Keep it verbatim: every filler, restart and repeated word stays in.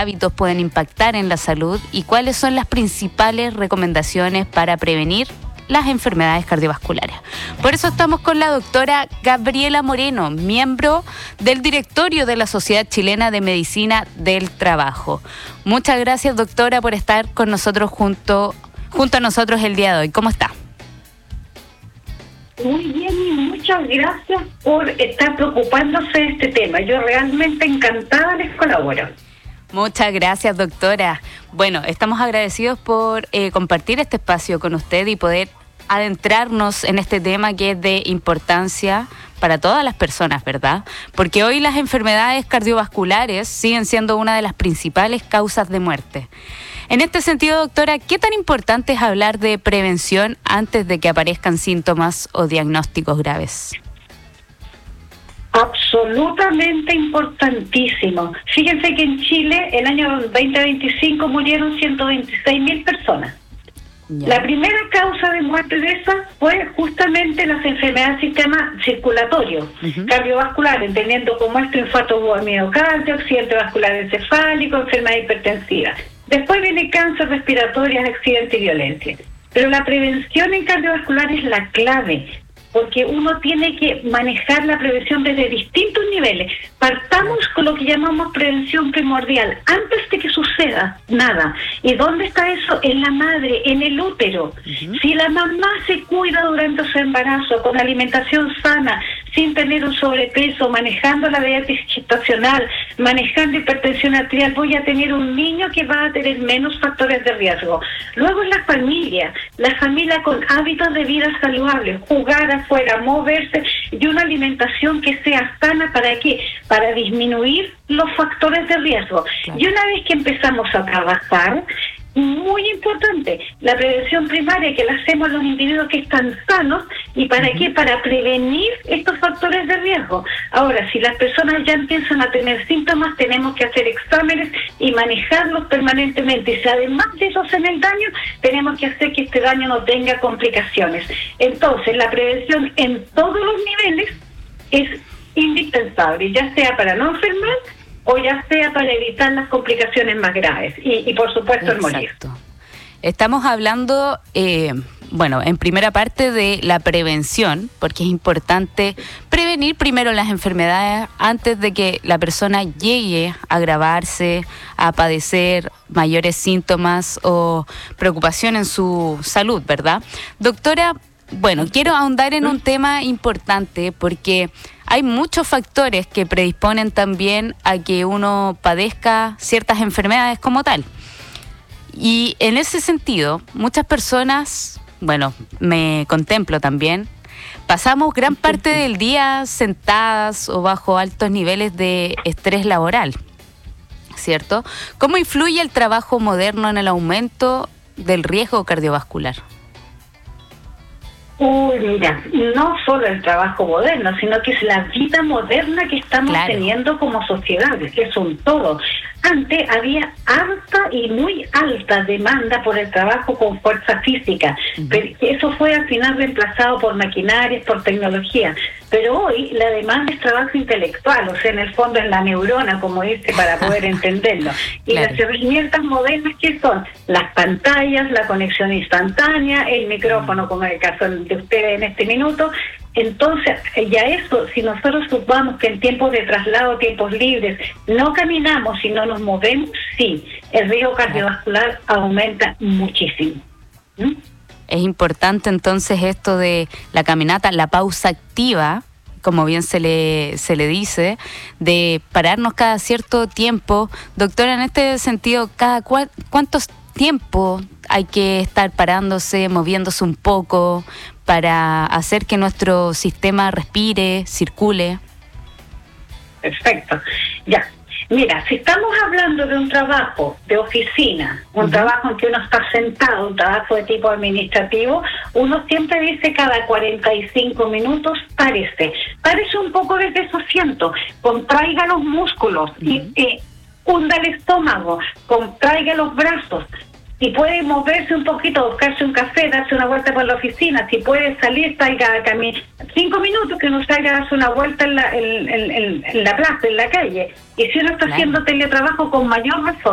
hábitos pueden impactar en la salud y cuáles son las principales recomendaciones para prevenir las enfermedades cardiovasculares. Por eso estamos con la doctora Gabriela Moreno, miembro del directorio de la Sociedad Chilena de Medicina del Trabajo. Muchas gracias, doctora, por estar con nosotros junto, junto a nosotros el día de hoy. ¿Cómo está? Muy bien y muchas gracias por estar preocupándose de este tema. Yo realmente encantada les colaboro. Muchas gracias, doctora. Bueno, estamos agradecidos por eh, compartir este espacio con usted y poder adentrarnos en este tema que es de importancia para todas las personas, ¿verdad? Porque hoy las enfermedades cardiovasculares siguen siendo una de las principales causas de muerte. En este sentido, doctora, ¿qué tan importante es hablar de prevención antes de que aparezcan síntomas o diagnósticos graves? Absolutamente importantísimo. Fíjense que en Chile, el año veinte veinticinco, murieron ciento veintiséis mil personas. Ya. La primera causa de muerte de esas fue justamente las enfermedades del sistema circulatorio, uh-huh. cardiovascular, entendiendo como esto infarto miocardio, accidente vascular encefálico, enfermedad hipertensiva. Después viene cáncer respiratorio, accidente y violencia. Pero la prevención en cardiovascular es la clave, porque uno tiene que manejar la prevención desde distintos niveles. Partamos con lo que llamamos prevención primordial, antes de que suceda nada. ¿Y dónde está eso? En la madre, en el útero. Uh-huh. Si la mamá se cuida durante su embarazo, con alimentación sana, sin tener un sobrepeso, manejando la diabetes gestacional, manejando hipertensión arterial, voy a tener un niño que va a tener menos factores de riesgo. Luego en la familia, la familia con hábitos de vida saludables, jugar afuera, moverse y una alimentación que sea sana. ¿Para qué? Para disminuir los factores de riesgo. Claro. Y una vez que empezamos a trabajar, muy importante, la prevención primaria que la hacemos los individuos que están sanos. ¿Y para uh-huh. qué? Para prevenir estos factores de riesgo. Ahora, si las personas ya empiezan a tener síntomas, tenemos que hacer exámenes y manejarlos permanentemente. Y si además de eso hacen el daño, tenemos que hacer que este daño no tenga complicaciones. Entonces, la prevención en todos los niveles es indispensable, ya sea para no enfermar o ya sea para evitar las complicaciones más graves y, y por supuesto el morir. Estamos hablando, eh, bueno, en primera parte de la prevención, porque es importante prevenir primero las enfermedades antes de que la persona llegue a agravarse, a padecer mayores síntomas o preocupación en su salud, ¿verdad? Doctora, bueno, quiero ahondar en un tema importante porque hay muchos factores que predisponen también a que uno padezca ciertas enfermedades como tal. Y en ese sentido, muchas personas, bueno, me contemplo también, pasamos gran parte del día sentadas o bajo altos niveles de estrés laboral, ¿cierto? ¿Cómo influye el trabajo moderno en el aumento del riesgo cardiovascular? Uy, mira, no solo el trabajo moderno, sino que es la vida moderna que estamos claro. teniendo como sociedad, que es un todo. Antes había alta y muy alta demanda por el trabajo con fuerza física, uh-huh. pero eso fue al final reemplazado por maquinarias, por tecnología. Pero hoy la demanda es trabajo intelectual, o sea, en el fondo es la neurona, como dice, para poder entenderlo. Y claro. las herramientas modernas, ¿qué son? Las pantallas, la conexión instantánea, el micrófono, como en el caso de ustedes en este minuto. Entonces, ya eso, si nosotros supamos que en tiempos de traslado, tiempos libres, no caminamos y no nos movemos, sí, el riesgo cardiovascular aumenta muchísimo. ¿Mm? Es importante entonces esto de la caminata, la pausa activa, como bien se le, se le dice, de pararnos cada cierto tiempo. Doctora, en este sentido, cada cua- ¿cuántos tiempos hay que estar parándose, moviéndose un poco para hacer que nuestro sistema respire, circule? Perfecto. Ya. Mira, si estamos hablando de un trabajo de oficina, un uh-huh. trabajo en que uno está sentado, un trabajo de tipo administrativo, uno siempre dice cada cuarenta y cinco minutos, párese. Párese un poco desde su asiento, contraiga los músculos, uh-huh. y, eh, hunda el estómago, contraiga los brazos. Si puede moverse un poquito, buscarse un café, darse una vuelta por la oficina, si puede salir, salga a caminar. Cinco minutos que uno salga a darse una vuelta en la, en, en, en, en la plaza, en la calle. Y si uno está claro. haciendo teletrabajo, con mayor razón.